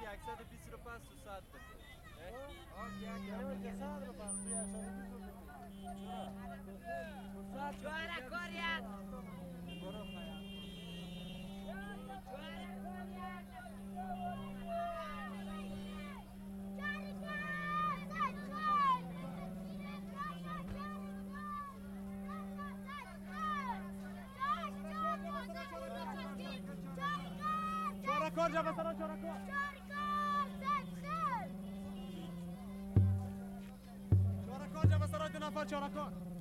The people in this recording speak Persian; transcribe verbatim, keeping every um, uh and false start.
صد و بیست رو پس و صد بده آه یک صد رو پس تو یک صد جواره کاریت برو خیام چارکار جا بسرا چارکار چارکار جا بسرا دو نفر چارکار